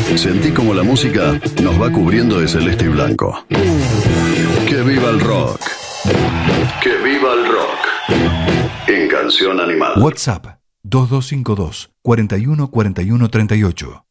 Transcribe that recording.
Sentí como la música nos va cubriendo de celeste y blanco. ¡Que viva el rock! ¡Que viva el rock! En Canción Animal. WhatsApp 2252 414138.